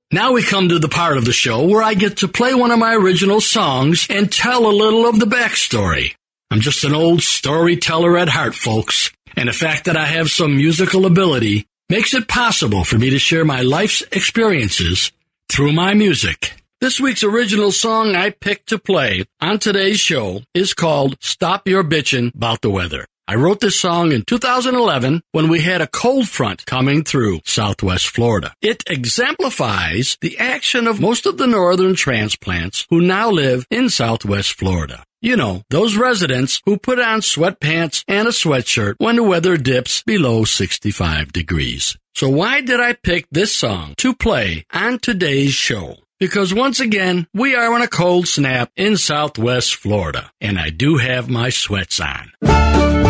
Now we come to the part of the show where I get to play one of my original songs and tell a little of the backstory. I'm just an old storyteller at heart, folks, and the fact that I have some musical ability makes it possible for me to share my life's experiences through my music. This week's original song I picked to play on today's show is called Stop Your Bitchin' 'Bout the Weather. I wrote this song in 2011 when we had a cold front coming through southwest Florida. It exemplifies the action of most of the northern transplants who now live in southwest Florida. You know, those residents who put on sweatpants and a sweatshirt when the weather dips below 65 degrees. So why did I pick this song to play on today's show? Because once again, we are on a cold snap in southwest Florida, and I do have my sweats on.